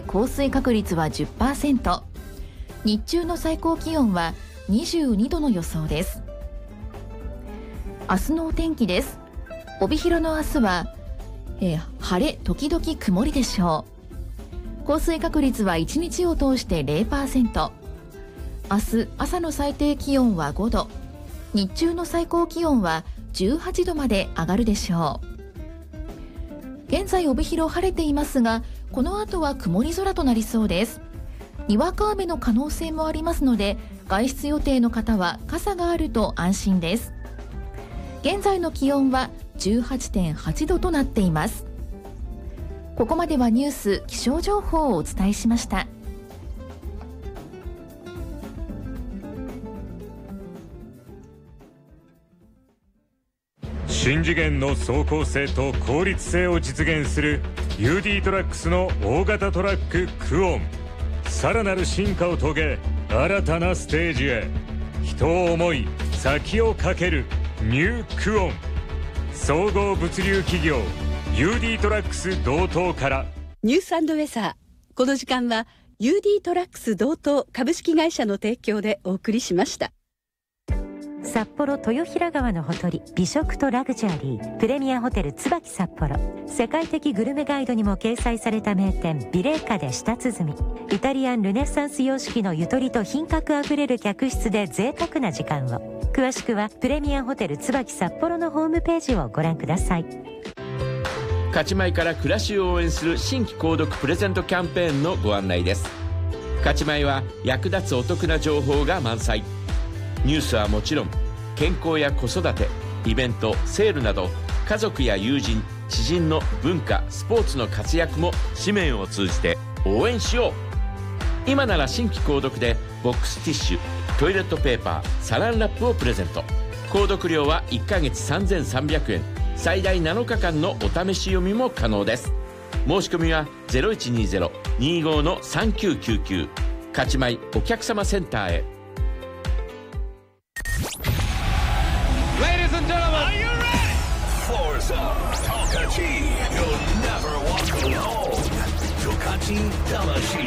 降水確率は 10%、 日中の最高気温は22度の予想です。明日のお天気です。帯広の明日は、晴れ時々曇りでしょう。降水確率は1日を通して 0%。 明日朝の最低気温は5度、日中の最高気温は18度まで上がるでしょう。現在帯広晴れていますが、この後は曇り空となりそうです。にわか雨の可能性もありますので、外出予定の方は傘があると安心です。現在の気温は 18.8 度となっています。ここまではニュース気象情報をお伝えしました。 新次元の走行性と効率性を実現する UD トラックスの大型トラッククオン、さらなる進化を遂げ新たなステージへ、人を思い先をかけるニュークオン。総合物流企業 UD トラックス同等から。 ニュース&ウェザー、この時間は UD トラックス同等株式会社の提供でお送りしました。 札幌豊平川のほとり、美食とラグジュアリープレミアホテル椿札幌。世界的グルメガイドにも掲載された名店ビレーカで舌鼓。イタリアンルネッサンス様式のゆとりと品格あふれる客室で贅沢な時間を。詳しくはプレミアホテル椿札幌のホームページをご覧ください。 勝ち米から暮らしを応援する新規購読プレゼントキャンペーンのご案内です。勝ち米は役立つお得な情報が満載。ニュースはもちろん、健康や子育て、イベント、セールなど家族や友人、知人の文化、スポーツの活躍も紙面を通じて応援しよう。今なら新規購読でボックスティッシュ、トイレットペーパー、サランラップをプレゼント。購読料は1ヶ月3300円、最大7日間のお試し読みも可能です。申し込みは 0120-25-3999 勝ち米お客様センターへ。 Ladies and gentlemen, are you ready? Forza Tokachi, you'll never walk alone. Tokachi Damashi.